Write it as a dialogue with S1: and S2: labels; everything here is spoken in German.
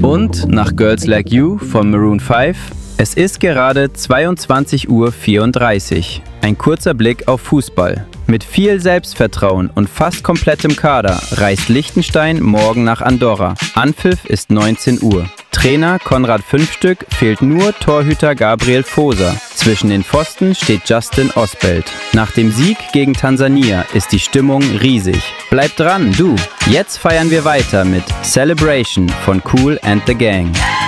S1: Und nach Girls Like You von Maroon 5, es ist gerade 22:34 Uhr. Ein kurzer Blick auf Fußball. Mit viel Selbstvertrauen und fast komplettem Kader reist Liechtenstein morgen nach Andorra. Anpfiff ist 19 Uhr. Trainer Konrad Fünfstück, fehlt nur Torhüter Gabriel Foser. Zwischen den Pfosten steht Justin Osbelt. Nach dem Sieg gegen Tansania ist die Stimmung riesig. Bleib dran, du! Jetzt feiern wir weiter mit Celebration von Kool and the Gang.